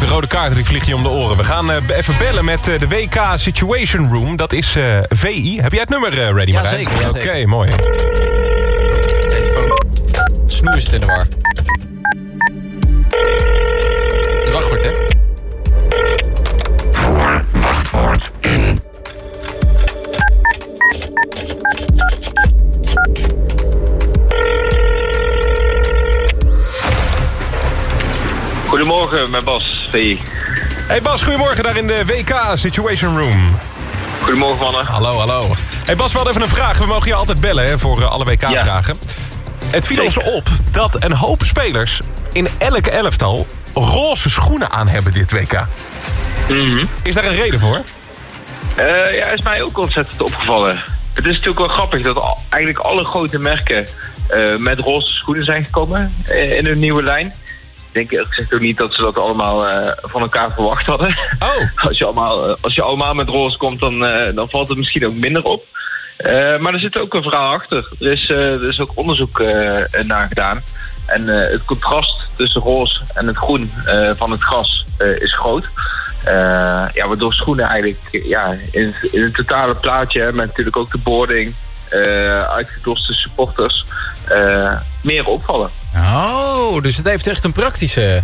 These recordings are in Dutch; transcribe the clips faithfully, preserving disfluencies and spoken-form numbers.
de rode kaart die vliegt je om de oren. We gaan uh, even bellen met uh, de W K Situation Room. Dat is uh, V I. Heb jij het nummer uh, ready, ja, Marijn? Zeker. Ja, Oké, okay, mooi. Telefoon. Snoer is het in de war. Het wachtwoord, hè? Voor wachtwoord in. Goedemorgen, mijn Bas, V I. Hey Bas, goedemorgen daar in de W K Situation Room. Goedemorgen, mannen. Hallo, hallo. Hey Bas, we hadden even een vraag. We mogen je altijd bellen hè, voor uh, alle W K-vragen. Ja. Het viel ons op dat een hoop spelers in elke elftal roze schoenen aan hebben dit W K. Mm-hmm. Is daar een reden voor? Uh, ja, is mij ook ontzettend opgevallen. Het is natuurlijk wel grappig dat al, eigenlijk alle grote merken uh, met roze schoenen zijn gekomen uh, in hun nieuwe lijn. Ik denk eerlijk gezegd ook niet dat ze dat allemaal uh, van elkaar verwacht hadden. Oh. Als je allemaal, uh, als je allemaal met roze komt, dan, uh, dan valt het misschien ook minder op. Uh, maar er zit ook een verhaal achter. Er is, uh, er is ook onderzoek uh, naar gedaan. En uh, het contrast tussen roze en het groen uh, van het gras uh, is groot. Uh, ja, waardoor schoenen eigenlijk ja, in, in het totale plaatje, met natuurlijk ook de boarding, uh, uitgedoste supporters, uh, meer opvallen. Oh, dus het heeft echt een praktische...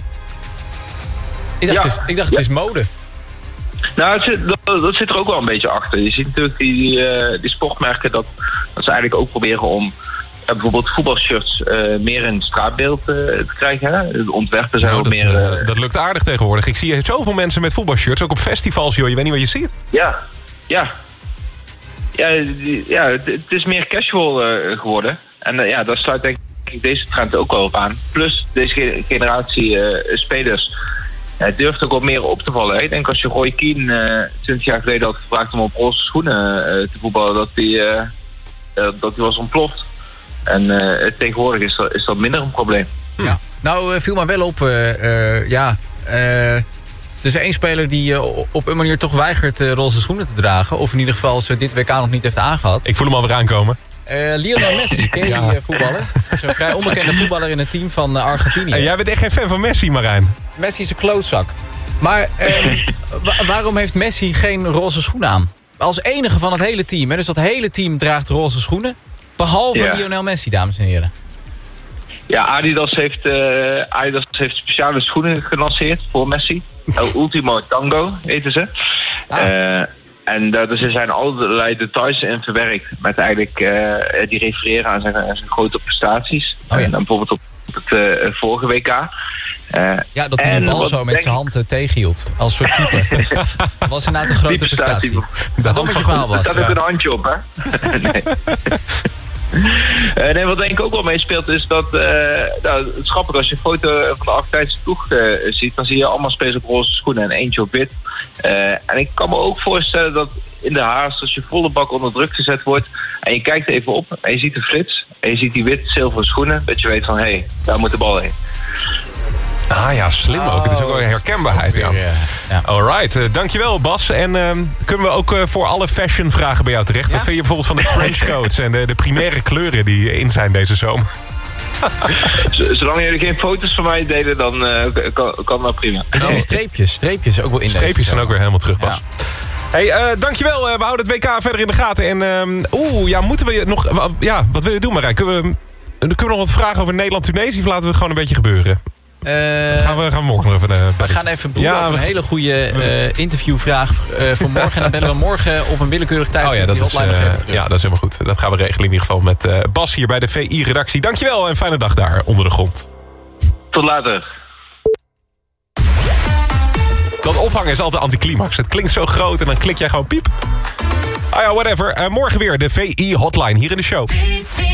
Ik dacht, ja. het, is, ik dacht het ja. is mode. Nou, het zit, dat, dat zit er ook wel een beetje achter. Je ziet natuurlijk die, uh, die sportmerken dat, dat ze eigenlijk ook proberen om uh, bijvoorbeeld voetbalshirts uh, meer in het straatbeeld uh, te krijgen. Hè? De ontwerpen zijn nou, ook dat, meer... Uh, dat lukt aardig tegenwoordig. Ik zie zoveel mensen met voetbalshirts, ook op festivals, joh. Je weet niet wat je ziet. Ja, ja. Ja, die, ja het, het is meer casual uh, geworden. En uh, ja, daar sluit denk ik deze trend ook wel op aan. Plus deze generatie uh, spelers... Het durft ook wel meer op te vallen. Hè? Ik denk als je Roy Keane twintig uh, jaar geleden had gevraagd om op roze schoenen uh, te voetballen, dat hij uh, uh, dat die was ontploft. En uh, tegenwoordig is dat, is dat minder een probleem. Ja. Nou, uh, viel me wel op. Uh, uh, ja, uh, er is één speler die uh, op een manier toch weigert uh, roze schoenen te dragen. Of in ieder geval ze dit W K nog niet heeft aangehad. Ik voel hem alweer aankomen. Uh, Lionel Messi, ken je ja. die uh, voetballer? Dat is een vrij onbekende voetballer in het team van uh, Argentinië. En jij bent echt geen fan van Messi, Marijn. Messi is een klootzak. Maar uh, wa- waarom heeft Messi geen roze schoenen aan? Als enige van het hele team. Hè? Dus dat hele team draagt roze schoenen. Behalve ja. Lionel Messi, dames en heren. Ja, Adidas heeft, uh, Adidas heeft speciale schoenen gelanceerd voor Messi. El Ultimo Tango heten ze. Ah. Uh, En uh, dus er zijn allerlei details in verwerkt. Met eigenlijk uh, die refereren aan zijn, aan zijn grote prestaties. Oh, ja. En dan bijvoorbeeld op het uh, vorige W K. Uh, ja, dat hij de bal zo met zijn hand uh, tegenhield. Als soort keeper. Dat was inderdaad een grote prestatie. Dat was een verhaal was. Er staat ook ja. een handje op, hè? nee. Uh, nee, wat denk ik ook wel meespeelt is dat... Uh, nou, het is grappig, als je een foto van de Argentijnse ploeg uh, ziet... dan zie je allemaal spelers op roze schoenen en eentje op wit. Uh, en ik kan me ook voorstellen dat in de haast... als je volle bak onder druk gezet wordt... en je kijkt even op en je ziet de flits... en je ziet die wit-zilveren schoenen... dat je weet van, hé, hey, daar moet de bal heen. Ah ja, slim ook. Oh, het is ook wel een herkenbaarheid. Ja. Ja. Alright, uh, dankjewel Bas. En uh, kunnen we ook uh, voor alle fashion vragen bij jou terecht? Ja? Wat vind je bijvoorbeeld van de trenchcoats en de, de primaire kleuren die in zijn deze zomer? Zolang jullie geen foto's van mij deden, dan uh, kan, kan dat prima. En oh, streepjes, streepjes ook wel in Streepjes deze zijn ook weer helemaal terug, Bas. Ja. Hey, uh, dankjewel. Uh, we houden het W K verder in de gaten. En uh, oeh, ja, moeten we nog... Uh, ja, wat wil je doen, Marijn? Kunnen we, uh, kunnen we nog wat vragen over Nederland-Tunesië of laten we het gewoon een beetje gebeuren? Uh, gaan, we, gaan we morgen nog even... Uh, we gaan even broeden ja, over een hele goede uh, interviewvraag uh, voor morgen. En dan bellen we morgen op een willekeurig tijdstip oh ja, die hotline is, nog uh, even terug. Ja, dat is helemaal goed. Dat gaan we regelen in ieder geval met uh, Bas hier bij de V I-redactie. Dankjewel en fijne dag daar onder de grond. Tot later. Dat ophangen is altijd anticlimax. Het klinkt zo groot en dan klik jij gewoon piep. Ah ja, whatever. Uh, morgen weer de V I-hotline hier in de show.